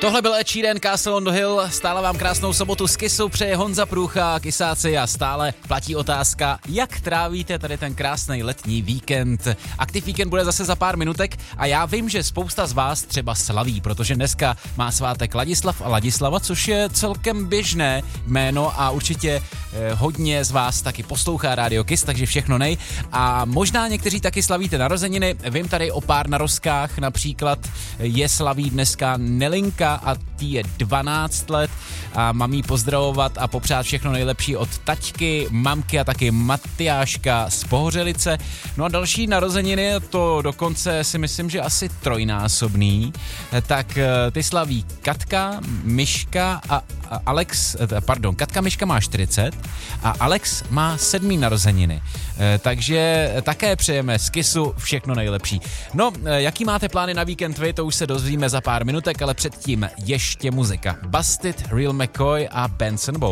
Tohle byl Ed Sheeran, Castle on the Hill, stále vám krásnou sobotu z Kissu přeje Honza Průcha, Kisáci a stále platí otázka, jak trávíte tady ten krásný letní víkend. Aktiv víkend bude zase za pár minutek a já vím, že spousta z vás třeba slaví, protože dneska má svátek Ladislav a Ladislava, což je celkem běžné jméno a určitě hodně z vás taky poslouchá Radio Kiss, takže všechno nej. A možná někteří taky slavíte narozeniny, vím tady o pár narozkách, například je slaví dneska Nelinka a tý je 12 let a mám jí pozdravovat a popřát všechno nejlepší od taťky, mamky a taky Matyáška z Pohořelice. No a další narozeniny, to dokonce si myslím, že asi trojnásobný, tak ty slaví Katka, Myška a Alex, Katka Myška má 40 a Alex má 7. narozeniny. Takže také přejeme z Kissu všechno nejlepší. No, jaký máte plány na víkend vy, to už se dozvíme za pár minutek, ale předtím ještě muzika. Busted, Real McCoy a Benson Bowl.